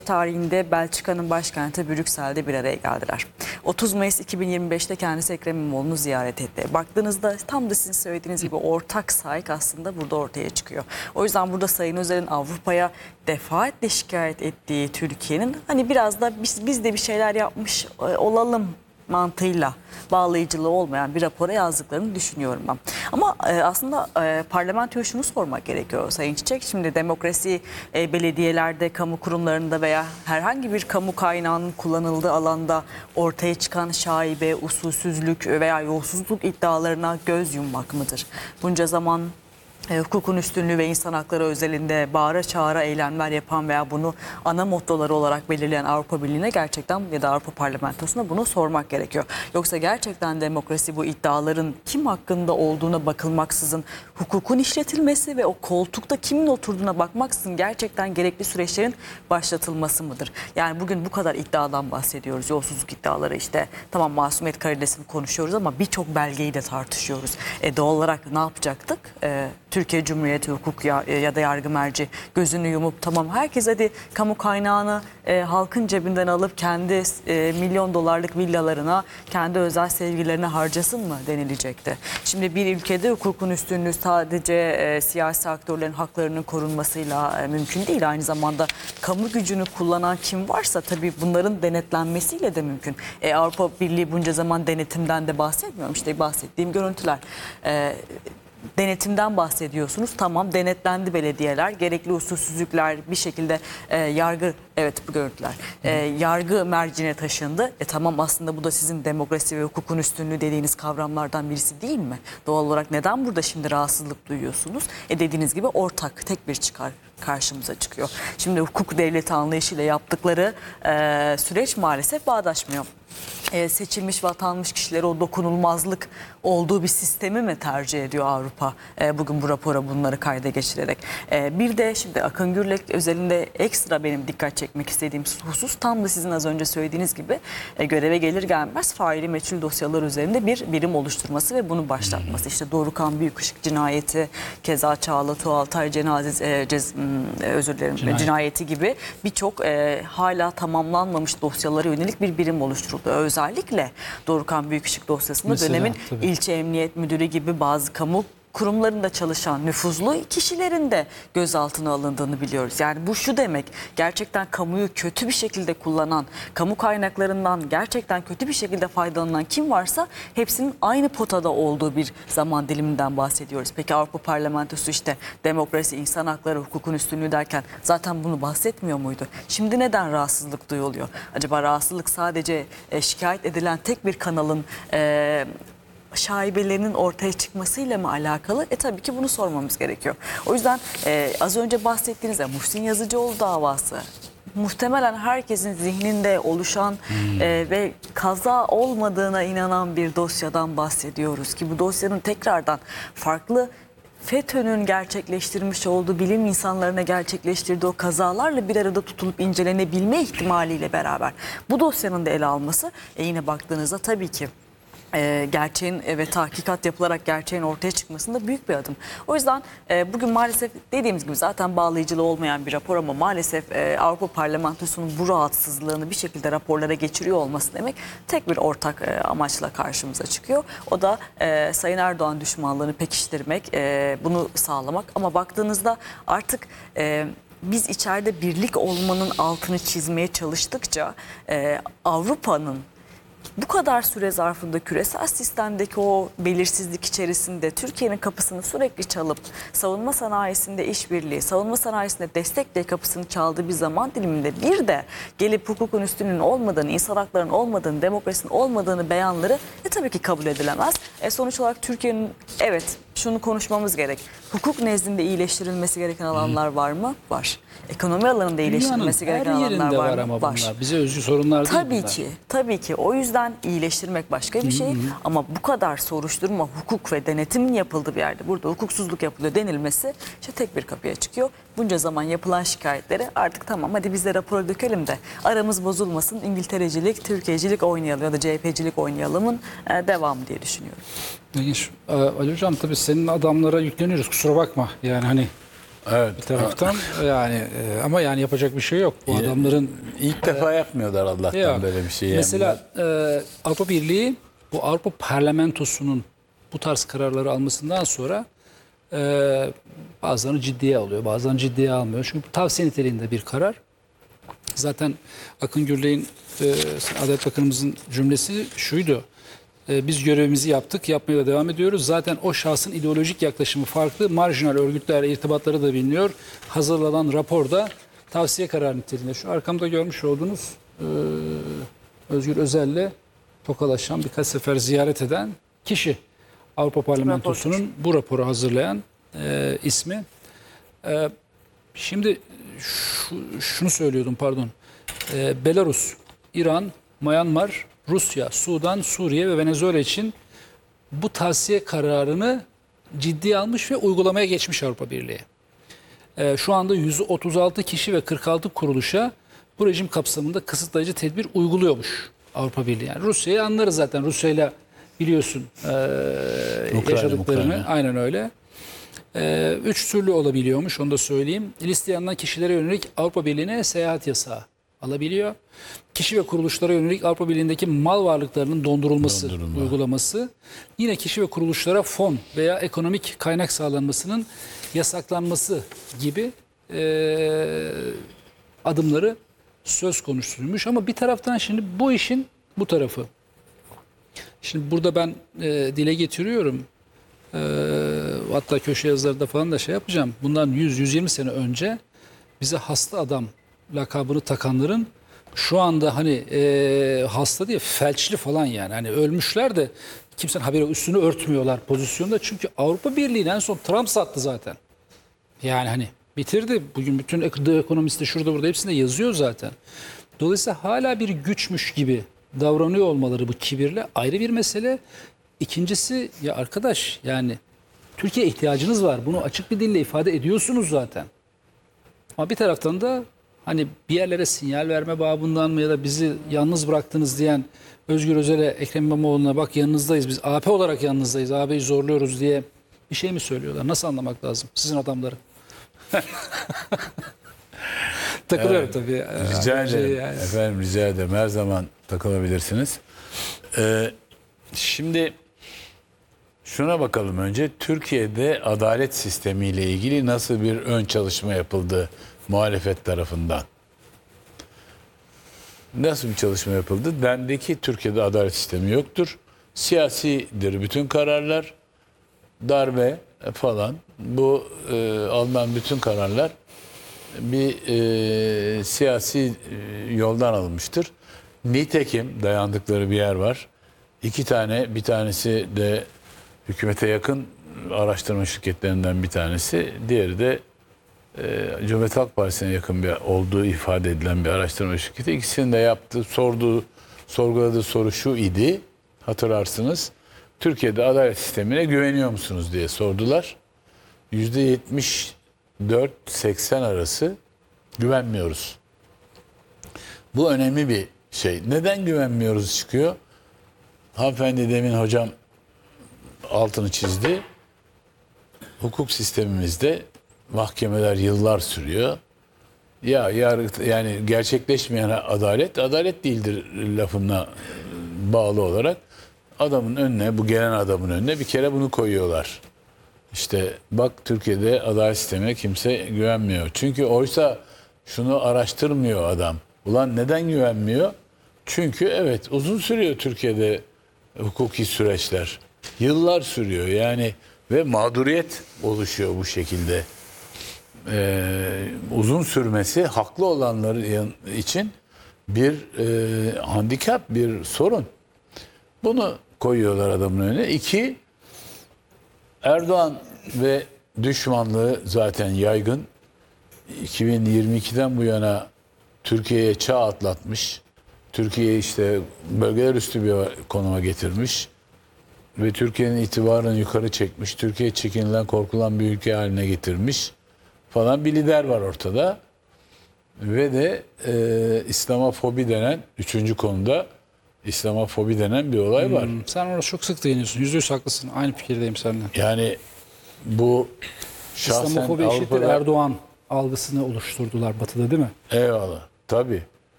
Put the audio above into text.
tarihinde Belçika'nın başkenti Brüksel'de bir araya geldiler. 30 Mayıs 2025'te kendisi Ekrem İmamoğlu'nu ziyaret etti. Baktığınızda tam da sizin söylediğiniz gibi ortak saygı aslında burada ortaya çıkıyor. O yüzden burada Sayın Özer'in Avrupa'ya defaatle şikayet ettiği Türkiye'nin hani biraz da biz de bir şeyler yapmış olalım mantığıyla bağlayıcılığı olmayan bir rapora yazdıklarını düşünüyorum ben. Ama aslında parlamentoya şunu sormak gerekiyor Sayın Çiçek. Şimdi demokrasi belediyelerde, kamu kurumlarında veya herhangi bir kamu kaynağının kullanıldığı alanda ortaya çıkan şaibe, usulsüzlük veya yolsuzluk iddialarına göz yummak mıdır? Bunca zaman hukukun üstünlüğü ve insan hakları özelinde bağıra çağıra eylemler yapan veya bunu ana mottoları olarak belirleyen Avrupa Birliği'ne gerçekten ya da Avrupa Parlamentosu'na bunu sormak gerekiyor. Yoksa gerçekten demokrasi bu iddiaların kim hakkında olduğuna bakılmaksızın hukukun işletilmesi ve o koltukta kimin oturduğuna bakmaksızın gerçekten gerekli süreçlerin başlatılması mıdır? Yani bugün bu kadar iddiadan bahsediyoruz. Yolsuzluk iddiaları işte tamam masumiyet karidesini konuşuyoruz ama birçok belgeyi de tartışıyoruz. Doğal olarak ne yapacaktık? Türkiye Cumhuriyeti hukuk ya da yargı merci gözünü yumup tamam herkes hadi kamu kaynağını halkın cebinden alıp kendi milyon dolarlık villalarına, kendi özel sevgilerine harcasın mı denilecekti. Şimdi bir ülkede hukukun üstünlüğü sadece siyasi aktörlerin haklarının korunmasıyla mümkün değil. Aynı zamanda kamu gücünü kullanan kim varsa tabii bunların denetlenmesiyle de mümkün. Avrupa Birliği bunca zaman denetimden de bahsetmiyorum. İşte bahsettiğim görüntüler. Denetimden bahsediyorsunuz. Tamam denetlendi belediyeler. Gerekli usulsüzlükler bir şekilde yargı evet bu görüntüler yargı mercine taşındı. Tamam aslında bu da sizin demokrasi ve hukukun üstünlüğü dediğiniz kavramlardan birisi değil mi? Doğal olarak neden burada şimdi rahatsızlık duyuyorsunuz? Dediğiniz gibi ortak tek bir çıkar karşımıza çıkıyor. Şimdi hukuk devleti anlayışıyla yaptıkları süreç maalesef bağdaşmıyor. Seçilmiş ve atanmış kişilere o dokunulmazlık olduğu bir sistemi mi tercih ediyor Avrupa bugün bu rapora bunları kayda geçirerek? Bir de şimdi Akın Gürlek özelinde ekstra benim dikkat çekmek istediğim husus tam da sizin az önce söylediğiniz gibi göreve gelir gelmez faili meçhul dosyalar üzerinde bir birim oluşturması ve bunu başlatması. İşte Dorukhan Büyükışık cinayeti, keza Çağla Tuğaltay cinayeti gibi birçok hala tamamlanmamış dosyalara yönelik bir birim oluşturuldu. Özellikle Dorukhan Büyükışık dosyasında mesela, dönemin ilçe emniyet müdürü gibi bazı kamu kurumlarında çalışan nüfuzlu kişilerin de gözaltına alındığını biliyoruz. Yani bu şu demek, gerçekten kamuyu kötü bir şekilde kullanan, kamu kaynaklarından gerçekten kötü bir şekilde faydalanan kim varsa hepsinin aynı potada olduğu bir zaman diliminden bahsediyoruz. Peki Avrupa Parlamentosu işte demokrasi, insan hakları, hukukun üstünlüğü derken zaten bunu bahsetmiyor muydu? Şimdi neden rahatsızlık duyuluyor? Acaba rahatsızlık sadece şikayet edilen tek bir kanalın şaibelerinin ortaya çıkmasıyla mı alakalı? Tabii ki bunu sormamız gerekiyor. O yüzden az önce bahsettiğiniz Muhsin Yazıcıoğlu davası muhtemelen herkesin zihninde oluşan ve kaza olmadığına inanan bir dosyadan bahsediyoruz ki bu dosyanın tekrardan farklı FETÖ'nün gerçekleştirmiş olduğu bilim insanlarına gerçekleştirdiği o kazalarla bir arada tutulup incelenebilme ihtimaliyle beraber bu dosyanın da ele alması yine baktığınızda tabii ki gerçeğin ve tahkikat yapılarak gerçeğin ortaya çıkmasında büyük bir adım. O yüzden bugün maalesef dediğimiz gibi zaten bağlayıcılığı olmayan bir rapor ama maalesef Avrupa Parlamentosu'nun bu rahatsızlığını bir şekilde raporlara geçiriyor olması demek tek bir ortak amaçla karşımıza çıkıyor. O da Sayın Erdoğan düşmanlığını pekiştirmek, bunu sağlamak ama baktığınızda artık biz içeride birlik olmanın altını çizmeye çalıştıkça Avrupa'nın bu kadar süre zarfında küresel sistemdeki o belirsizlik içerisinde Türkiye'nin kapısını sürekli çalıp savunma sanayisinde işbirliği, savunma sanayisinde destek diye kapısını çaldığı bir zaman diliminde bir de gelip hukukun üstünlüğünün olmadığını, insan haklarının olmadığını, demokrasinin olmadığını beyanları tabii ki kabul edilemez. Sonuç olarak Türkiye'nin evet şunu konuşmamız gerek. Hukuk nezdinde iyileştirilmesi gereken alanlar var mı? Var. Ekonomi alanında iyileştirilmesi gereken alanlar var mı? Ama var. Bunlar bize özgü sorunlar değil tabii bunlar. Tabii ki. O yüzden iyileştirmek başka bir şey. Ama bu kadar soruşturma, hukuk ve denetimin yapıldığı bir yerde burada hukuksuzluk yapılıyor denilmesi işte tek bir kapıya çıkıyor. Bunca zaman yapılan şikayetleri artık tamam hadi biz de rapora dökelim de aramız bozulmasın, İngilterecilik, Türkiye'cilik oynayalım ya da CHP'cilik oynayalımın devamı diye düşünüyorum. Ali Hocam tabii senin adamlara yükleniyoruz kusura bakma yani hani Evet. bir taraftan yani ama yani yapacak bir şey yok. Bu adamların ilk defa yapmıyorlar Allah'tan yok. böyle bir şey. Yani Mesela Avrupa Birliği bu Avrupa Parlamentosu'nun bu tarz kararları almasından sonra bazılarını ciddiye alıyor, bazılarını ciddiye almıyor. Çünkü bu tavsiye niteliğinde bir karar. Zaten Akın Gürley'in Adalet Bakanımızın cümlesi şuydu. Biz görevimizi yaptık, yapmaya da devam ediyoruz. Zaten o şahsın ideolojik yaklaşımı farklı. Marjinal örgütlerle irtibatları da biliniyor. Hazırlanan raporda tavsiye kararı niteliğinde. Şu arkamda görmüş olduğunuz Özgür Özel'le tokalaşan, birkaç sefer ziyaret eden kişi. Avrupa Parlamentosu'nun bu raporu hazırlayan ismi. Şimdi şunu söylüyordum, pardon. Belarus, İran, Myanmar, Rusya, Sudan, Suriye ve Venezuela için bu tavsiye kararını ciddiye almış ve uygulamaya geçmiş Avrupa Birliği. Şu anda 136 kişi ve 46 kuruluşa bu rejim kapsamında kısıtlayıcı tedbir uyguluyormuş Avrupa Birliği. Yani Rusya'yı anlarız zaten. Rusya'yla biliyorsun yaşadıklarını. Ukrayna. Aynen öyle. 3 türlü olabiliyormuş, onu da söyleyeyim. Listeye alınan kişilere yönelik Avrupa Birliği'ne seyahat yasağı alabiliyor. Kişi ve kuruluşlara yönelik Avrupa Birliği'ndeki mal varlıklarının dondurulması uygulaması. Yine kişi ve kuruluşlara fon veya ekonomik kaynak sağlanmasının yasaklanması gibi adımları söz konusuymuş. Ama bir taraftan şimdi bu işin bu tarafı. Şimdi burada ben dile getiriyorum. Hatta köşe yazılarında falan da şey yapacağım. Bundan 100-120 sene önce bize hasta adam lakabını takanların şu anda hani hasta diye felçli falan yani. Hani ölmüşler de kimsenin haberi, üstünü örtmüyorlar pozisyonda. Çünkü Avrupa Birliği'ni en son Trump sattı zaten. Yani hani bitirdi. Bugün bütün ekonomist de şurada burada hepsinde yazıyor zaten. Dolayısıyla hala bir güçmüş gibi davranıyor olmaları bu kibirle ayrı bir mesele. İkincisi ya arkadaş yani Türkiye ihtiyacınız var. Bunu açık bir dille ifade ediyorsunuz zaten. Ama bir taraftan da hani bir yerlere sinyal verme babından mı ya da bizi yalnız bıraktınız diyen Özgür Özel'e, Ekrem İmamoğlu'na bak yanınızdayız biz AP olarak yanınızdayız, AB'yi zorluyoruz diye bir şey mi söylüyorlar? Nasıl anlamak lazım sizin adamları? Takılıyorum tabii. Rica ederim. Efendim rica ederim. Her zaman takılabilirsiniz. Şimdi şuna bakalım önce. Türkiye'de adalet sistemiyle ilgili nasıl bir ön çalışma yapıldı muhalefet tarafından? Nasıl bir çalışma yapıldı? Dendi ki Türkiye'de adalet sistemi yoktur. Siyasidir bütün kararlar. Darbe falan. Bu alınan bütün kararlar bir siyasi yoldan alınmıştır. Nitekim dayandıkları bir yer var. İki tane, bir tanesi de hükümete yakın araştırma şirketlerinden bir tanesi. Diğeri de Cumhuriyet Halk Partisi'ne yakın bir olduğu ifade edilen bir araştırma şirketi. İkisinin de yaptığı, sorguladığı soru şu idi. Hatırlarsınız. Türkiye'de adalet sistemine güveniyor musunuz diye sordular. %74-80 arası güvenmiyoruz. Bu önemli bir şey. Neden güvenmiyoruz çıkıyor? Hanımefendi demin hocam altını çizdi. Hukuk sistemimizde mahkemeler yıllar sürüyor. Yani gerçekleşmeyen adalet değildir lafına bağlı olarak adamın önüne, bu gelen adamın önüne bir kere bunu koyuyorlar. İşte bak Türkiye'de adalet sistemine kimse güvenmiyor. Çünkü oysa şunu araştırmıyor adam. Ulan neden güvenmiyor? Çünkü evet uzun sürüyor Türkiye'de hukuki süreçler. Yıllar sürüyor yani ve mağduriyet oluşuyor bu şekilde. Uzun sürmesi haklı olanların için bir handikap, bir sorun. Bunu koyuyorlar adamın önüne. İki, Erdoğan ve düşmanlığı zaten yaygın. 2022'den bu yana Türkiye'ye çağ atlatmış. Türkiye'yi işte bölgeler üstü bir konuma getirmiş. Ve Türkiye'nin itibarını yukarı çekmiş. Türkiye çekinilen, korkulan bir ülke haline getirmiş. Falan bir lider var ortada. Ve de İslamofobi denen, üçüncü konuda İslamofobi denen bir olay var. Sen orada çok sık değiniyorsun. %100 haklısın. Aynı fikirdeyim seninle. Yani bu Şahsen İslamofobi eşittir Avrupa'da- Erdoğan algısını oluşturdular Batı'da, değil mi? Eyvallah. Tabii.